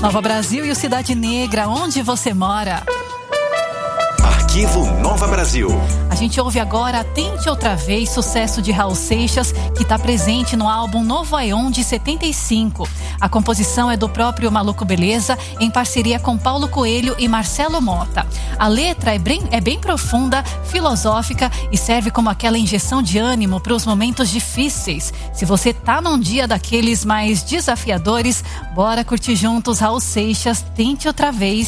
Nova Brasil e o Cidade Negra, onde você mora? Arquivo Nova Brasil. A gente ouve agora Tente Outra Vez, sucesso de Raul Seixas, que está presente no álbum Novo Aion de 75. A composição é do próprio Maluco Beleza, em parceria com Paulo Coelho e Marcelo Mota. A letra é bem profunda, filosófica e serve como aquela injeção de ânimo para os momentos difíceis. Se você tá num dia daqueles mais desafiadores, bora curtir juntos Raul Seixas, Tente Outra Vez.